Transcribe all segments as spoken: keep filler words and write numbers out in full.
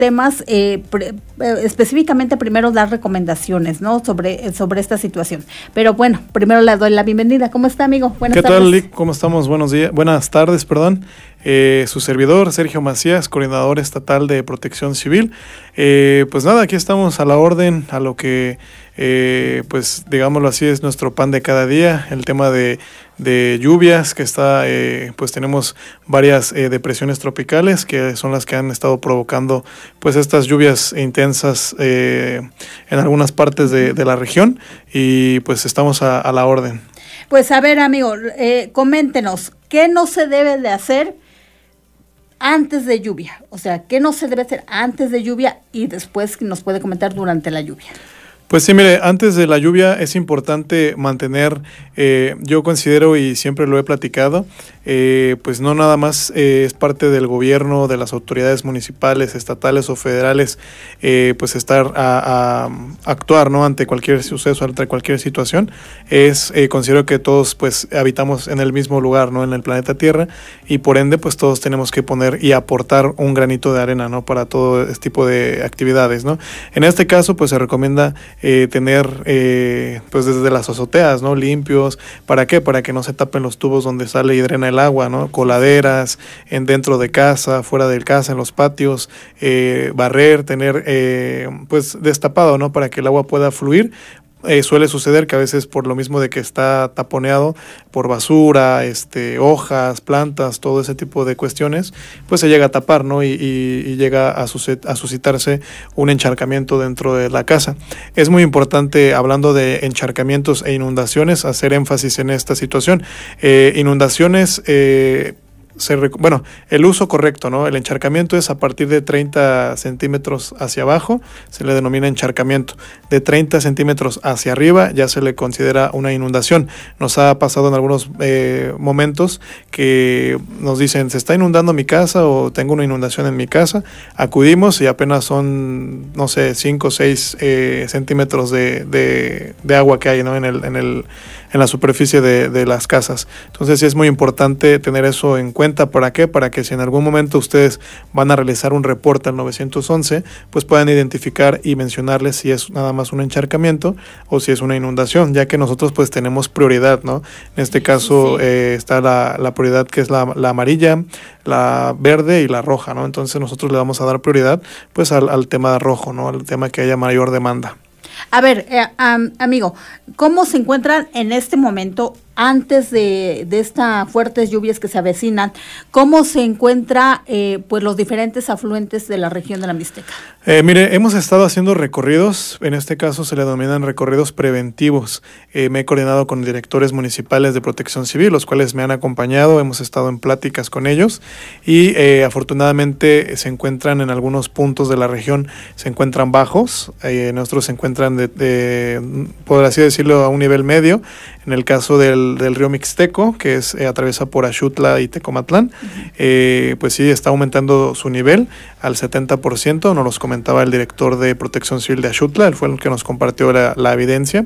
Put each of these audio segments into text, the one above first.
temas, eh, pre, eh, específicamente primero dar recomendaciones, ¿no? Sobre, sobre esta situación. Pero bueno, primero le doy la bienvenida. ¿Cómo está, amigo? Buenas ¿Qué tardes. tal, Lick? ¿Cómo estamos? Buenos días, buenas tardes, perdón. Eh, su servidor, Sergio Macías, coordinador estatal de Protección Civil. Eh, pues nada, aquí estamos a la orden, a lo que, eh, pues digámoslo así, es nuestro pan de cada día, el tema de, de lluvias, que está, eh, pues tenemos varias eh, depresiones tropicales, que son las que han estado provocando, pues estas lluvias intensas eh, en algunas partes de, de la región, y pues estamos a, a la orden. Pues a ver, amigo, eh, coméntenos, ¿qué no se debe de hacer antes de lluvia? O sea, ¿qué no se debe hacer antes de lluvia y después nos puede comentar durante la lluvia? Pues sí, mire, antes de la lluvia es importante mantener, eh, yo considero y siempre lo he platicado, eh, pues no nada más eh, es parte del gobierno, de las autoridades municipales, estatales o federales, eh, pues estar a, a actuar, ¿no? Ante cualquier suceso, ante cualquier situación. Es, eh, considero que todos pues habitamos en el mismo lugar, ¿no? En el planeta Tierra, y por ende pues todos tenemos que poner y aportar un granito de arena, ¿no? Para todo este tipo de actividades, ¿no? En este caso pues se recomienda Eh, tener eh, pues desde las azoteas, ¿no? Limpios. ¿Para qué? Para que no se tapen los tubos donde sale y drena el agua, ¿no? Coladeras, en dentro de casa, fuera de casa, en los patios, eh, barrer, tener eh, pues destapado, ¿no? Para que el agua pueda fluir. Eh, suele suceder que a veces por lo mismo de que está taponeado por basura, este, hojas, plantas, todo ese tipo de cuestiones, pues se llega a tapar, ¿no? Y, y, y llega a, suscit- a suscitarse un encharcamiento dentro de la casa. Es muy importante, hablando de encharcamientos e inundaciones, hacer énfasis en esta situación. Eh, inundaciones... Eh, Se rec- bueno, el uso correcto, ¿no? El encharcamiento es a partir de treinta centímetros hacia abajo, se le denomina encharcamiento. De treinta centímetros hacia arriba ya se le considera una inundación. Nos ha pasado en algunos eh, momentos que nos dicen, se está inundando mi casa o tengo una inundación en mi casa. Acudimos y apenas son, no sé, cinco o seis eh, centímetros de, de, de agua que hay, ¿no? En el, en el, en la superficie de, de las casas. Entonces sí es muy importante tener eso en cuenta. ¿Para qué? Para que si en algún momento ustedes van a realizar un reporte al nueve once, pues puedan identificar y mencionarles si es nada más un encharcamiento o si es una inundación, ya que nosotros pues tenemos prioridad, ¿no? En este caso sí. eh, está la, la prioridad que es la, la amarilla, la verde y la roja, ¿no? Entonces nosotros le vamos a dar prioridad pues al, al tema rojo, ¿no? Al tema que haya mayor demanda. A ver, eh, um, amigo, ¿cómo se encuentran en este momento, antes de, de estas fuertes lluvias que se avecinan, cómo se encuentra eh, pues los diferentes afluentes de la región de la Mixteca? Eh, mire, hemos estado haciendo recorridos, en este caso se le denominan recorridos preventivos. Eh, me he coordinado con directores municipales de Protección Civil, los cuales me han acompañado, hemos estado en pláticas con ellos y eh, afortunadamente se encuentran en algunos puntos de la región, se encuentran bajos, eh, en otros se encuentran, de, de, por así decirlo, a un nivel medio. En el caso del, del río Mixteco, que es eh, atraviesa por Axutla y Tecomatlán, uh-huh. eh, pues sí, está aumentando su nivel al setenta por ciento, nos los comentaba el director de Protección Civil de Axutla, él fue el que nos compartió la, la evidencia.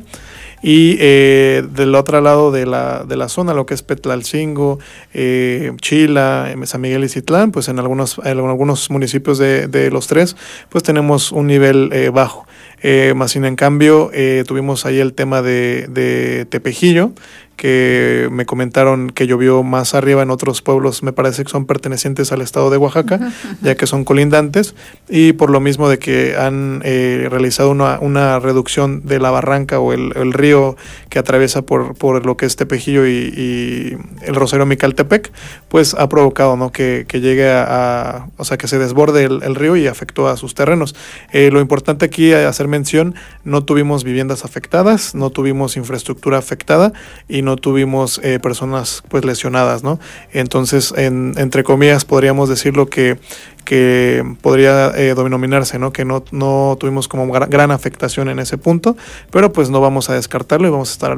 Y eh, del otro lado de la, de la zona, lo que es Petlalcingo, eh, Chila, San Miguel y Citlán, pues en algunos, en algunos municipios de, de los tres, pues tenemos un nivel eh, bajo. Eh, más sin en cambio, eh, tuvimos ahí el tema de, de Tepejillo, que me comentaron que llovió más arriba en otros pueblos, me parece que son pertenecientes al estado de Oaxaca, uh-huh, uh-huh. ya que son colindantes, y por lo mismo de que han eh, realizado una, una reducción de la barranca o el, el río que atraviesa por, por lo que es Tepejillo y, y el Rosario Micaltepec, pues ha provocado, ¿no? que, que llegue a, a, o sea, que se desborde el, el río y afectó a sus terrenos. Eh, lo importante aquí es hacer mención, no tuvimos viviendas afectadas, no tuvimos infraestructura afectada y no tuvimos eh, personas pues lesionadas, ¿no? Entonces, en, entre comillas, podríamos decirlo que, que podría eh, denominarse, ¿no? Que no, no tuvimos como gran, gran afectación en ese punto, pero pues no vamos a descartarlo y vamos a estar al